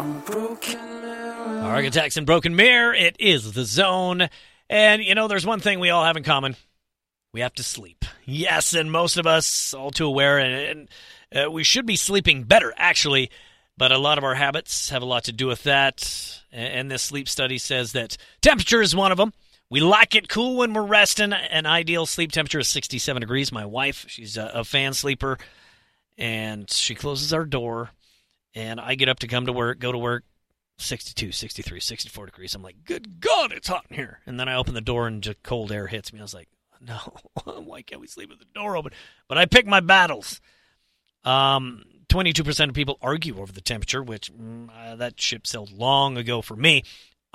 Architects and Broken Mirror, it is The Zone. And, you know, there's one thing we all have in common. We have to sleep. Yes, and most of us, all too aware, and we should be sleeping better, actually. But a lot of our habits have a lot to do with that. And this sleep study says that temperature is one of them. We like it cool when we're resting. An ideal sleep temperature is 67 degrees. My wife, she's a fan sleeper, and she closes our door. And I get up to go to work, 62, 63, 64 degrees. I'm like, good God, it's hot in here. And then I open the door and just cold air hits me. I was like, no, why can't we sleep with the door open? But I pick my battles. 22% of people argue over the temperature, which that ship sailed long ago for me.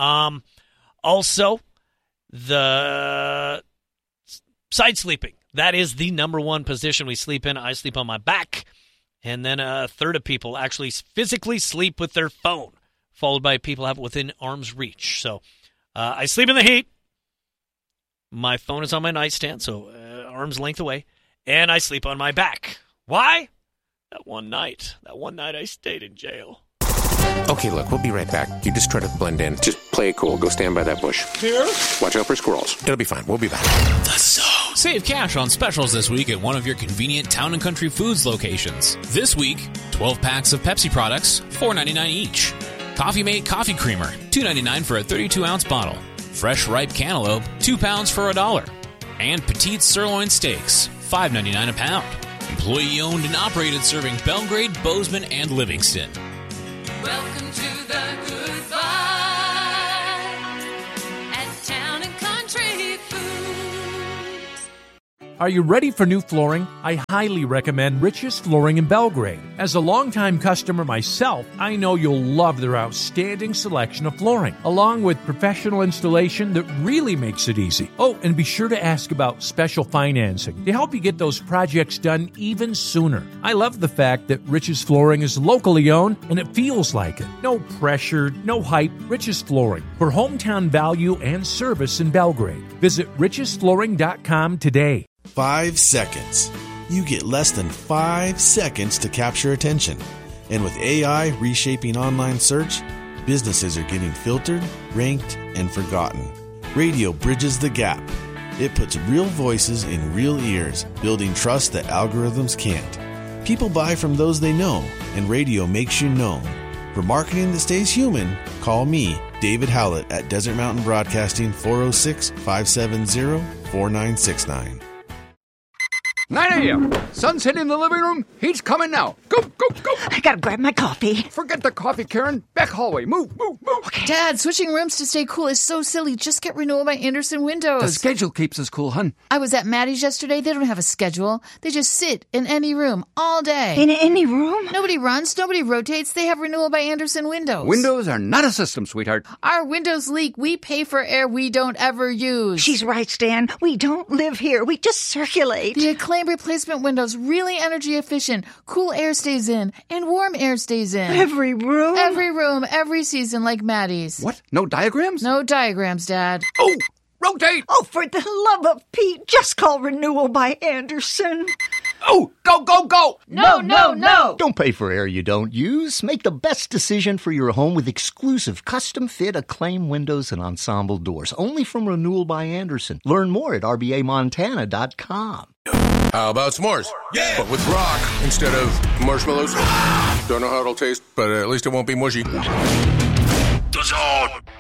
Also, the side sleeping. That is the number one position we sleep in. I sleep on my back. And then a third of people actually physically sleep with their phone, followed by people have it within arm's reach. So I sleep in the heat. My phone is on my nightstand, so arm's length away. And I sleep on my back. Why? That one night I stayed in jail. Okay, look, we'll be right back. You just try to blend in. Just play it cool. Go stand by that bush. Here? Watch out for squirrels. It'll be fine. We'll be back. The Zone. Save cash on specials this week at one of your convenient Town & Country Foods locations. This week, 12 packs of Pepsi products, $4.99 each. Coffee Mate Coffee Creamer, $2.99 for a 32-ounce bottle. Fresh ripe cantaloupe, 2 pounds for $1. And Petite Sirloin Steaks, $5.99 a pound. Employee owned and operated, serving Belgrade, Bozeman, and Livingston. Welcome to the Good Fight at Town & Country Foods. Are you ready for new flooring? I highly recommend Rich's Flooring in Belgrade. As a longtime customer myself, I know you'll love their outstanding selection of flooring, along with professional installation that really makes it easy. Oh, and be sure to ask about special financing to help you get those projects done even sooner. I love the fact that Rich's Flooring is locally owned and it feels like it. No pressure, no hype. Rich's Flooring for hometown value and service in Belgrade. Visit richesflooring.com today. 5 seconds. You get less than 5 seconds to capture attention. And with AI reshaping online search, businesses are getting filtered, ranked, and forgotten. Radio bridges the gap. It puts real voices in real ears, building trust that algorithms can't. People buy from those they know, and radio makes you known. For marketing that stays human, call me, David Howlett, at Desert Mountain Broadcasting, 406-570-4969. 9 a.m. Sunset in the living room. He's coming now. Go, go, go. I gotta grab my coffee. Forget the coffee, Karen. Back hallway. Move, move, move. Okay. Dad, switching rooms to stay cool is so silly. Just get renewal by Andersen Windows. The schedule keeps us cool, hun. I was at Maddie's yesterday. They don't have a schedule. They just sit in any room all day. In any room? Nobody runs. Nobody rotates. They have renewal by Andersen Windows. Windows are not a system, sweetheart. Our windows leak. We pay for air we don't ever use. She's right, Stan. We don't live here. We just circulate. The Acclaim replacement windows, really energy efficient. Cool air stays in and warm air stays in. Every room? Every room, every season, like Maddie's. What? No diagrams? No diagrams, Dad. Oh, rotate! Oh, for the love of Pete, just call renewal by Andersen. Oh, go, go, go! No, no, no! Don't pay for air you don't use. Make the best decision for your home with exclusive custom-fit Acclaim windows and ensemble doors. Only from Renewal by Andersen. Learn more at rbamontana.com. How about s'mores? Yeah! But with rock instead of marshmallows. Don't know how it'll taste, but at least it won't be mushy. The Zone!